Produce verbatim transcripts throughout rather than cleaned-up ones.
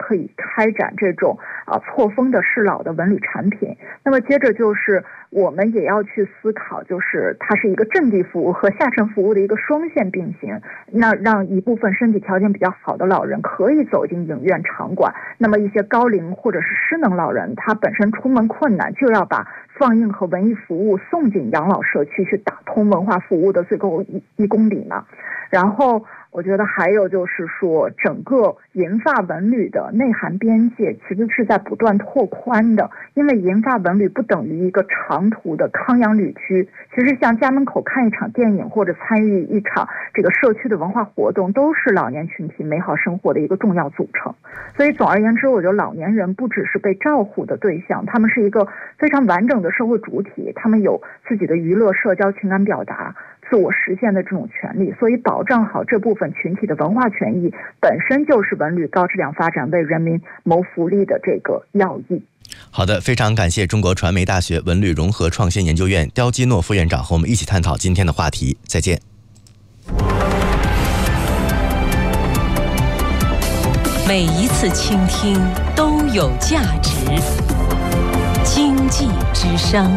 可以开展这种啊错峰的适老的文旅产品。那么接着就是我们也要去思考，就是它是一个阵地服务和下沉服务的一个双线并行，那让一部分身体条件比较好的老人可以走进影院场馆，那么一些高龄或者是失能老人，他本身出门困难，就要把放映和文艺服务送进养老社区，去打通文化服务的最后一一公里呢。然后我觉得还有就是说，整个银发文旅的内涵边界其实是在不断拓宽的，因为银发文旅不等于一个长途的康养旅居，其实像家门口看一场电影或者参与一场这个社区的文化活动，都是老年群体美好生活的一个重要组成。所以总而言之，我觉得老年人不只是被照护的对象，他们是一个非常完整的社会主体，他们有自己的娱乐、社交、情感表达、自我实现的这种权利，所以保障好这部分群体的文化权益，本身就是文旅高质量发展、为人民谋福利的这个要义。 好的，非常感谢中国传媒大学文旅融合创新研究院刁基诺副院长和我们一起探讨今天的话题。再见。 每一次倾听都有价值。经济之声。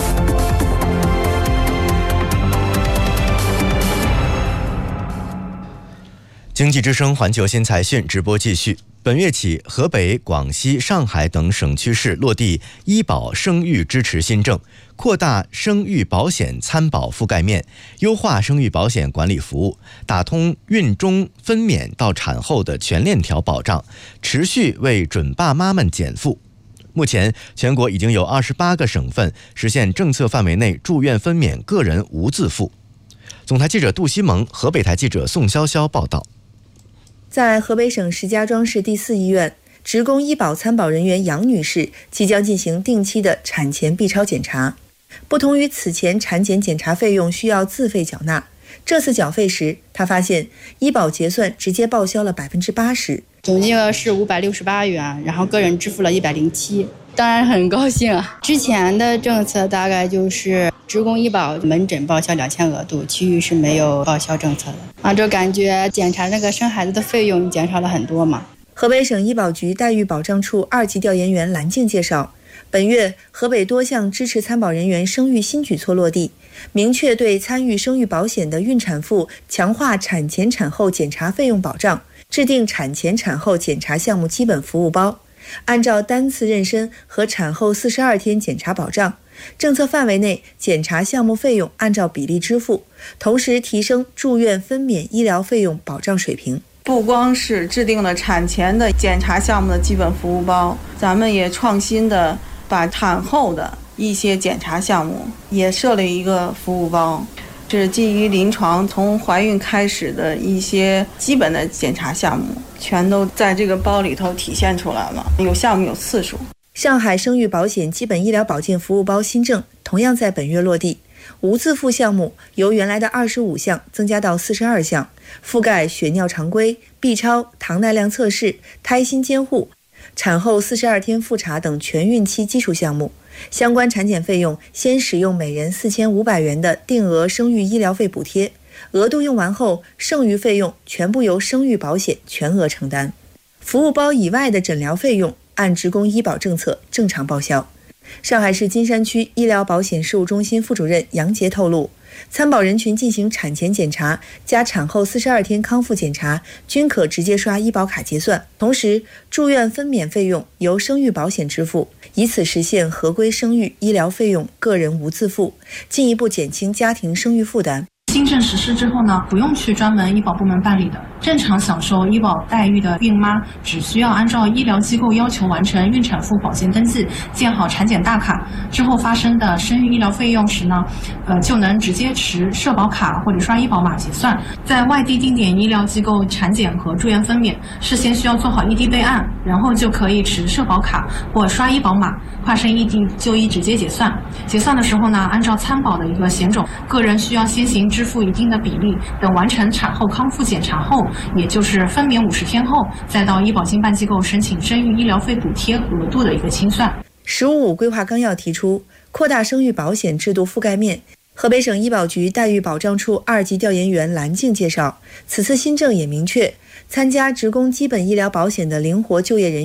经济之声环球新财讯直播继续。本月起，河北、广西、上海等省区市落地医保生育支持新政，扩大生育保险参保覆盖面，优化生育保险管理服务，打通孕中分娩到产后的全链条保障，持续为准爸妈们减负。目前，全国已经有二十八个省份实现政策范围内住院分娩个人无自付。总台记者杜西蒙、河北台记者宋潇潇报道。 在河北省石家庄市第四医院，职工医保参保人员杨女士即将进行定期的产前 B 超检查。不同于此前产检检查费用需要自费缴纳，这次缴费时，她发现医保结算直接报销了百分之八十， 总金额是五百六十八元，然后个人支付了一百零七。当然很高兴啊！之前的政策大概就是职工医保门诊报销两千额度，其余是没有报销政策的啊，就感觉检查那个生孩子的费用减少了很多嘛。 河北省医保局待遇保障处二级调研员蓝静介绍，本月河北多项支持参保人员生育新举措落地，明确对参与生育保险的孕产妇强化产前产后检查费用保障，制定产前产后检查项目基本服务包，按照单次妊娠和产后四十二天检查保障，政策范围内检查项目费用按照比例支付，同时提升住院分娩医疗费用保障水平。 不光是制定了产前的检查项目的基本服务包，咱们也创新的把产后的一些检查项目也设了一个服务包，是基于临床从怀孕开始的一些基本的检查项目，全都在这个包里头体现出来了，有项目有次数。 上海生育保险基本医疗保健服务包新政同样在本月落地，无自付项目由原来的二十五项增加到四十二项，覆盖血尿常规、B 超、糖耐量测试、胎心监护、产后四十二天复查等全孕期基础项目。相关产检费用先使用每人四千五百元的定额生育医疗费补贴，额度用完后，剩余费用全部由生育保险全额承担。服务包以外的诊疗费用按职工医保政策正常报销。上海市金山区医疗保险事务中心副主任杨杰透露，参保人群进行产前检查加产后四十二天康复检查均可直接刷医保卡结算，同时住院分娩费用由生育保险支付，以此实现合规生育医疗费用个人无自付，进一步减轻家庭生育负担。 新政实施之后呢，不用去专门医保部门办理的，正常享受医保待遇的孕妈，只需要按照医疗机构要求完成孕产妇保健登记，建好产检大卡之后发生的生育医疗费用时呢，呃，就能直接持社保卡或者刷医保码结算。在外地定点医疗机构产检和住院分娩，事先需要做好异地备案，然后就可以持社保卡或刷医保码跨省异地就医直接结算。结算的时候呢，按照参保的一个险种，个人需要先行支付一定的比例，等完成产后康复检查后，也就是分娩五十天后，再到医保经办机构申请生育医疗费补贴额度的一个清算。 十五五规划纲要提出扩大生育保险制度覆盖面。河北省医保局待遇保障处二级调研员蓝静介绍，此次新政也明确，参加职工基本医疗保险的灵活就业人员